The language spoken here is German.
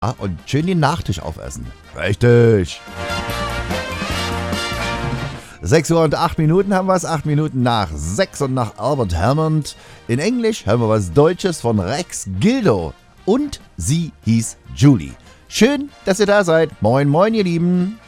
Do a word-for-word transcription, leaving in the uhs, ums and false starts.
Ah, und schön den Nachtisch aufessen. Richtig. sechs Uhr und acht Minuten haben wir es. acht Minuten nach sechs und nach Albert Hammond. In Englisch hören wir was Deutsches von Rex Gildo. Und sie hieß Julie. Schön, dass ihr da seid. Moin, moin, ihr Lieben.